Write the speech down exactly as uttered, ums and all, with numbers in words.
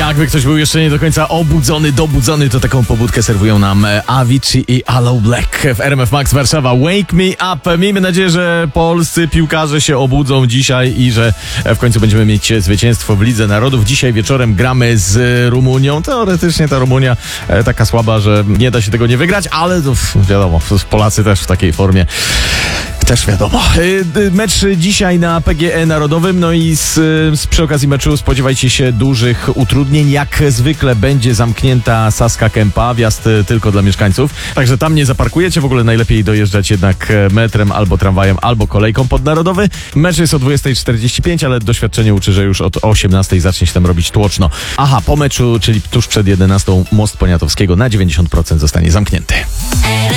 Jakby ktoś był jeszcze nie do końca obudzony, dobudzony, to taką pobudkę serwują nam Avicii i Aloe Black w R M F Max Warszawa. Wake me up. Miejmy nadzieję, że polscy piłkarze się obudzą dzisiaj i że w końcu będziemy mieć zwycięstwo w Lidze Narodów. Dzisiaj wieczorem gramy z Rumunią. Teoretycznie ta Rumunia taka słaba, że nie da się tego nie wygrać, ale to wiadomo, Polacy też w takiej formie. Też wiadomo. Mecz dzisiaj na P G E Narodowym, no i z, z, przy okazji meczu spodziewajcie się dużych utrudnień. Jak zwykle będzie zamknięta Saska Kępa, wjazd tylko dla mieszkańców. Także tam nie zaparkujecie, w ogóle najlepiej dojeżdżać jednak metrem, albo tramwajem, albo kolejką pod Narodowy. Mecz jest o dwudziesta czterdzieści pięć, ale doświadczenie uczy, że już od osiemnastej zacznie się tam robić tłoczno. Aha, po meczu, czyli tuż przed jedenastą, most Poniatowskiego na dziewięćdziesiąt procent zostanie zamknięty.